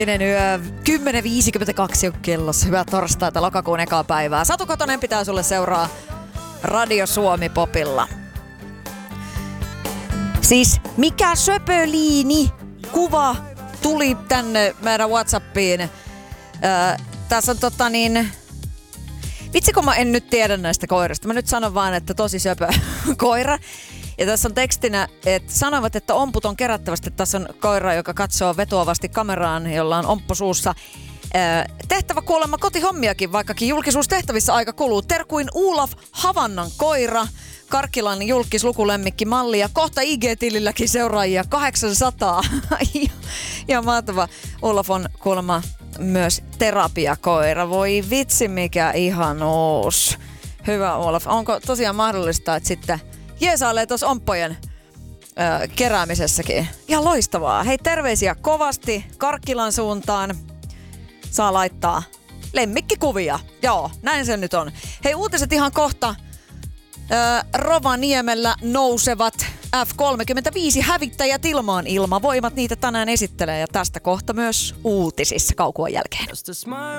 Yö 10.52 on kellossa. Hyvää torstaita lokakuun ekaa päivää. Satu Kotonen pitää sulle seuraa Radio Suomi Popilla. Siis mikä söpöliini kuva tuli tänne meidän WhatsAppiin. Tässä on vitsi kun mä en nyt tiedä näistä koirista. Mä nyt sanon vaan, että tosi söpö koira. Ja tässä on tekstinä, että sanovat, että omput on kerättävästi. Tässä on koira, joka katsoo vetoavasti kameraan, jolla on omppu suussa. Tehtävä kuulemma kotihommiakin, vaikkakin julkisuustehtävissä aika kuluu. Terkuin Olaf Havannan koira, Karkkilan julkislukulemmikki malli ja kohta IG-tililläkin seuraajia 800. Ja mahtava. Olaf on kuulemma myös terapiakoira. Voi vitsi mikä ihanuus. Hyvä Olaf. Onko tosiaan mahdollista, että sitten jeesailee tuossa omppojen keräämisessäkin? Ihan loistavaa. Hei, terveisiä kovasti Karkkilan suuntaan. Saa laittaa lemmikkikuvia. Joo, näin se nyt on. Hei, uutiset ihan kohta. Rovaniemellä nousevat F-35 hävittäjät ilmaan. Ilmavoimat niitä tänään esittelee ja tästä kohta myös uutisissa kaukuan jälkeen.